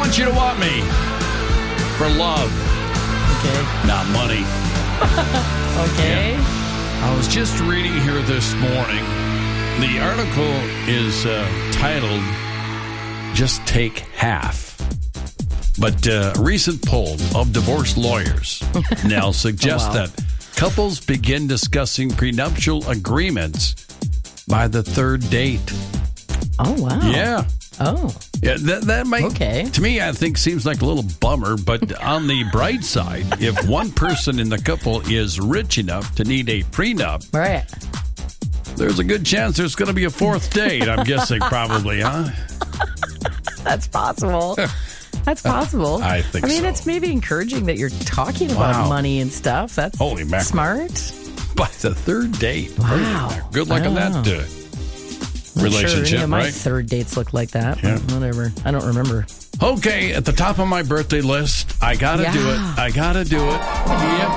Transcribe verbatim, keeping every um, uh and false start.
want you to want me for love, Okay. not money. Okay. Yeah. I was just reading here this morning. The article is uh, titled, Just Take Half. But uh, a recent poll of divorce lawyers now suggests Oh, wow. that couples begin discussing prenuptial agreements by the third date. Oh, wow. Yeah. Oh. Yeah, that, that might, Okay. to me, I think seems like a little bummer. But on the bright side, if one person in the couple is rich enough to need a prenup, Right. there's a good chance there's going to be a fourth date, I'm guessing, probably, huh? That's possible. That's possible. I think I mean, so. it's maybe encouraging that you're talking about Wow. money and stuff. That's Holy mackerel. smart. By the third date. Wow. Good luck I on don't that know. uh, Not relationship, sure any of my right? third dates look like that. Yeah. But whatever. I don't remember. Okay, at the top of my birthday list, I gotta Yeah. do it. I gotta do it. Yep.